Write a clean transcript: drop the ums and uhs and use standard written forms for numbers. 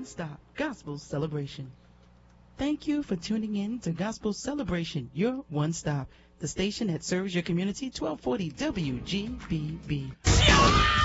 one-stop gospel celebration. Thank you for tuning in to Gospel Celebration, your one-stop, the station that serves your community, 1240 WGBB.